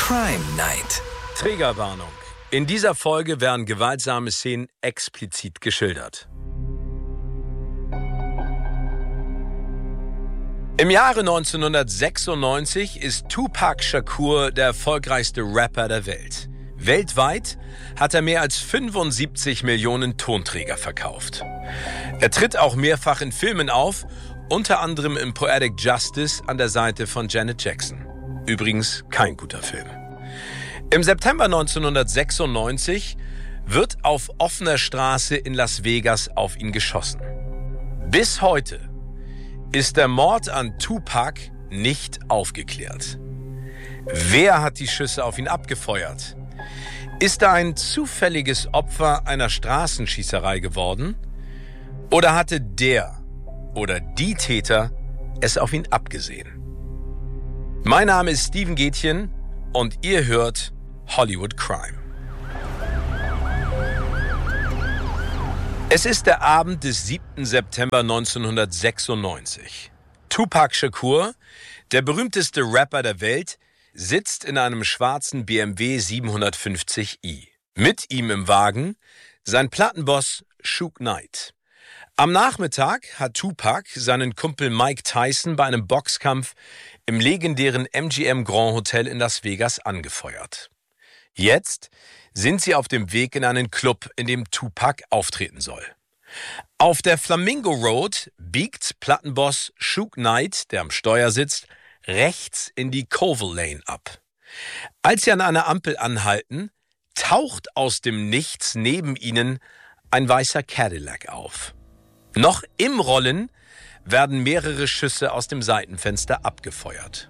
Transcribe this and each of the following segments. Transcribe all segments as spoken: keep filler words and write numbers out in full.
Crime Night. Triggerwarnung. In dieser Folge werden gewaltsame Szenen explizit geschildert. Im Jahre neunzehnhundertsechsundneunzig ist Tupac Shakur der erfolgreichste Rapper der Welt. Weltweit hat er mehr als fünfundsiebzig Millionen Tonträger verkauft. Er tritt auch mehrfach in Filmen auf, unter anderem in Poetic Justice an der Seite von Janet Jackson. Übrigens kein guter Film. Im September neunzehnhundertsechsundneunzig wird auf offener Straße in Las Vegas auf ihn geschossen. Bis heute ist der Mord an Tupac nicht aufgeklärt. Wer hat die Schüsse auf ihn abgefeuert? Ist er ein zufälliges Opfer einer Straßenschießerei geworden? Oder hatte der oder die Täter es auf ihn abgesehen? Mein Name ist Steven Gätchen und ihr hört Hollywood Crime. Es ist der Abend des siebten September neunzehnhundertsechsundneunzig. Tupac Shakur, der berühmteste Rapper der Welt, sitzt in einem schwarzen B M W siebenhundertfünfzig i. Mit ihm im Wagen sein Plattenboss Suge Knight. Am Nachmittag hat Tupac seinen Kumpel Mike Tyson bei einem Boxkampf im legendären M G M Grand Hotel in Las Vegas angefeuert. Jetzt sind sie auf dem Weg in einen Club, in dem Tupac auftreten soll. Auf der Flamingo Road biegt Plattenboss Suge Knight, der am Steuer sitzt, rechts in die Koval Lane ab. Als sie an einer Ampel anhalten, taucht aus dem Nichts neben ihnen ein weißer Cadillac auf. Noch im Rollen werden mehrere Schüsse aus dem Seitenfenster abgefeuert.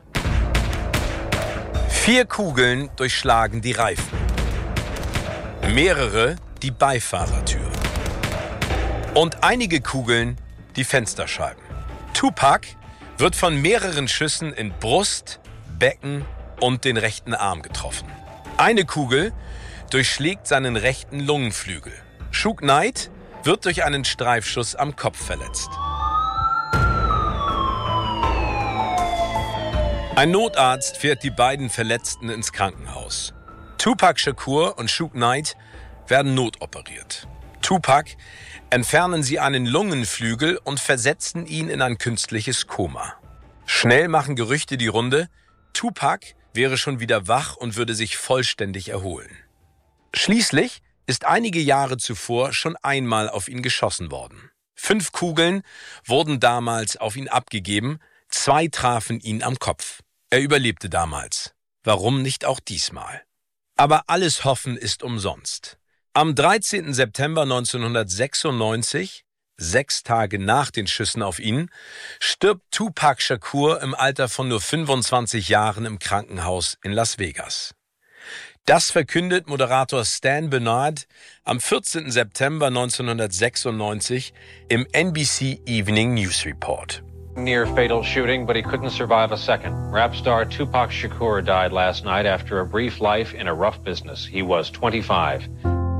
Vier Kugeln durchschlagen die Reifen. Mehrere die Beifahrertür. Und einige Kugeln die Fensterscheiben. Tupac wird von mehreren Schüssen in Brust, Becken und den rechten Arm getroffen. Eine Kugel durchschlägt seinen rechten Lungenflügel. Suge Knight wird durch einen Streifschuss am Kopf verletzt. Ein Notarzt fährt die beiden Verletzten ins Krankenhaus. Tupac Shakur und Suge Knight werden notoperiert. Tupac entfernen sie einen Lungenflügel und versetzen ihn in ein künstliches Koma. Schnell machen Gerüchte die Runde, Tupac wäre schon wieder wach und würde sich vollständig erholen. Schließlich ist einige Jahre zuvor schon einmal auf ihn geschossen worden. Fünf Kugeln wurden damals auf ihn abgegeben, zwei trafen ihn am Kopf. Er überlebte damals. Warum nicht auch diesmal? Aber alles Hoffen ist umsonst. Am dreizehnten September neunzehnhundertsechsundneunzig, sechs Tage nach den Schüssen auf ihn, stirbt Tupac Shakur im Alter von nur fünfundzwanzig Jahren im Krankenhaus in Las Vegas. Das verkündet Moderator Stan Bernard am vierzehnten September neunzehnhundertsechsundneunzig im N B C Evening News Report. Near fatal shooting, but he couldn't survive a second. Rap star Tupac Shakur died last night after a brief life in a rough business. He was twenty-five.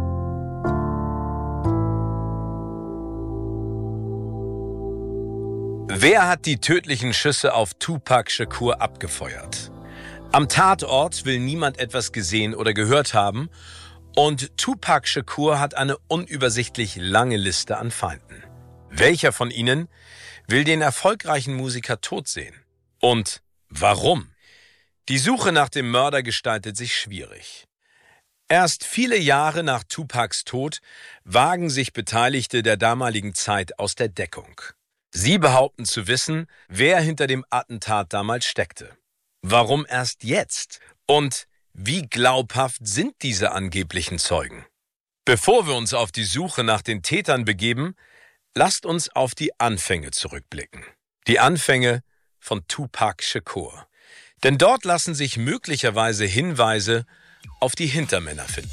Wer hat die tödlichen Schüsse auf Tupac Shakur abgefeuert? Am Tatort will niemand etwas gesehen oder gehört haben und Tupac Shakur hat eine unübersichtlich lange Liste an Feinden. Welcher von ihnen will den erfolgreichen Musiker tot sehen? Und warum? Die Suche nach dem Mörder gestaltet sich schwierig. Erst viele Jahre nach Tupacs Tod wagen sich Beteiligte der damaligen Zeit aus der Deckung. Sie behaupten zu wissen, wer hinter dem Attentat damals steckte. Warum erst jetzt? Und wie glaubhaft sind diese angeblichen Zeugen? Bevor wir uns auf die Suche nach den Tätern begeben, lasst uns auf die Anfänge zurückblicken. Die Anfänge von Tupac Shakur. Denn dort lassen sich möglicherweise Hinweise auf die Hintermänner finden.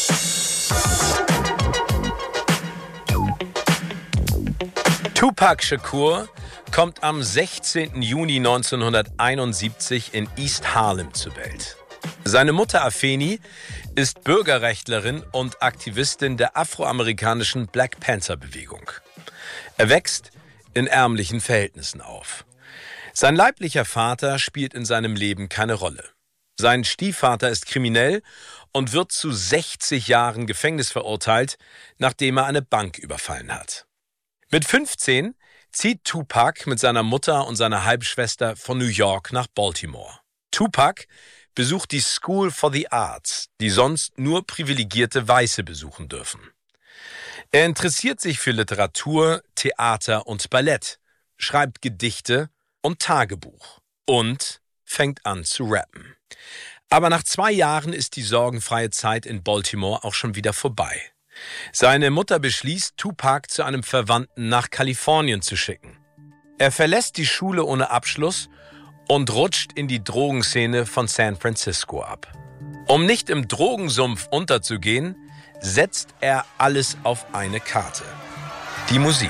Tupac Shakur kommt am sechzehnten Juni neunzehnhunderteinundsiebzig in East Harlem zur Welt. Seine Mutter Afeni ist Bürgerrechtlerin und Aktivistin der afroamerikanischen Black Panther-Bewegung. Er wächst in ärmlichen Verhältnissen auf. Sein leiblicher Vater spielt in seinem Leben keine Rolle. Sein Stiefvater ist kriminell und wird zu sechzig Jahren Gefängnis verurteilt, nachdem er eine Bank überfallen hat. Mit fünfzehn zieht Tupac mit seiner Mutter und seiner Halbschwester von New York nach Baltimore. Tupac besucht die School for the Arts, die sonst nur privilegierte Weiße besuchen dürfen. Er interessiert sich für Literatur, Theater und Ballett, schreibt Gedichte und Tagebuch und fängt an zu rappen. Aber nach zwei Jahren ist die sorgenfreie Zeit in Baltimore auch schon wieder vorbei. Seine Mutter beschließt, Tupac zu einem Verwandten nach Kalifornien zu schicken. Er verlässt die Schule ohne Abschluss und rutscht in die Drogenszene von San Francisco ab. Um nicht im Drogensumpf unterzugehen, setzt er alles auf eine Karte: die Musik.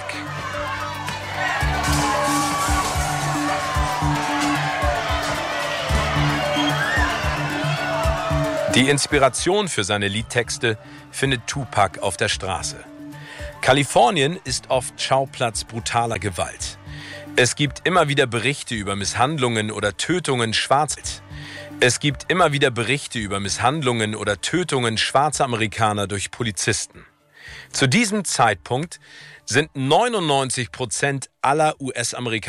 Die Inspiration für seine Liedtexte findet Tupac auf der Straße. Kalifornien ist oft Schauplatz brutaler Gewalt. Es gibt immer wieder Berichte über Misshandlungen oder Tötungen Schwarzer. Es gibt immer wieder Berichte über Misshandlungen oder Tötungen schwarzer Amerikaner durch Polizisten. Zu diesem Zeitpunkt sind neunundneunzig Prozent aller U S-Amerikaner